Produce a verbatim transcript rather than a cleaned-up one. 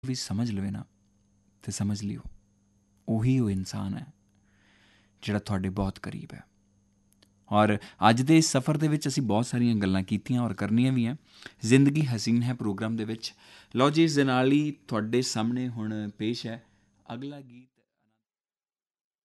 ਵੀ ਸਮਝ ਲਵੇ ਨਾ ਤੇ ਸਮਝ ਲਿਓ, ਉਹੀ ਉਹ ਇਨਸਾਨ ਹੈ ਜਿਹੜਾ ਤੁਹਾਡੇ ਬਹੁਤ ਕਰੀਬ ਹੈ। ਔਰ ਅੱਜ ਦੇ ਇਸ ਸਫ਼ਰ ਦੇ ਵਿੱਚ ਅਸੀਂ ਬਹੁਤ ਸਾਰੀਆਂ ਗੱਲਾਂ ਕੀਤੀਆਂ ਔਰ ਕਰਨੀਆਂ ਵੀ ਹੈ। ਜ਼ਿੰਦਗੀ ਹਸੀਨ ਹੈ ਪ੍ਰੋਗਰਾਮ ਦੇ ਵਿੱਚ। ਲਓ ਜੀ, ਇਸ ਦੇ ਨਾਲ ਹੀ ਤੁਹਾਡੇ ਸਾਹਮਣੇ ਹੁਣ ਪੇਸ਼ ਹੈ ਅਗਲਾ ਗੀਤ।